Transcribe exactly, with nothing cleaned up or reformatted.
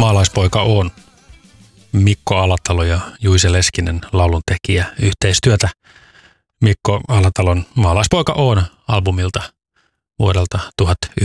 Maalaispoika on Mikko Alatalo ja Juise Leskinen lauluntekijä yhteistyötä. Mikko Alatalon Maalaispoika on albumilta vuodelta tuhatyhdeksänsataayhdeksänkymmentäyhdeksän.